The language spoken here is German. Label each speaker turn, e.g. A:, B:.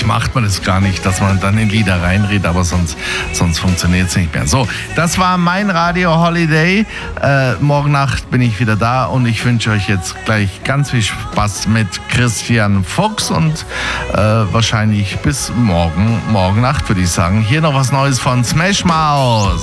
A: macht man das gar nicht, dass man dann in Lieder reinredet, aber sonst funktioniert es nicht mehr. So, das war mein Radio Holiday. Morgen Nacht bin ich wieder da und ich wünsche euch jetzt gleich ganz viel Spaß mit Christian Fuchs und wahrscheinlich bis morgen Nacht, würde ich sagen. Hier noch was Neues von Smash Mouth.